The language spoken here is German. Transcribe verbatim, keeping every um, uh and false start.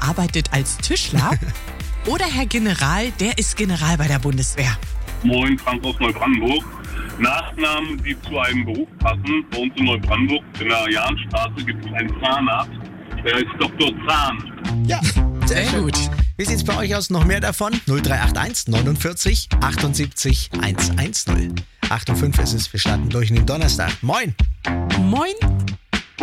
arbeitet als Tischler. Oder Herr General, der ist General bei der Bundeswehr. Moin, Frank aus Neubrandenburg. Nachnamen, die zu einem Beruf passen. Bei uns in Neubrandenburg, in der Jahnstraße, gibt es einen Zahnarzt. Der ist Doktor Zahn. Ja, sehr, Sehr schön. gut. Wie sieht's bei euch aus? Noch mehr davon? null drei acht eins neunundvierzig achtundsiebzig hundertzehn. acht Uhr fünf ist es, wir starten durch in den Donnerstag. Moin! Moin.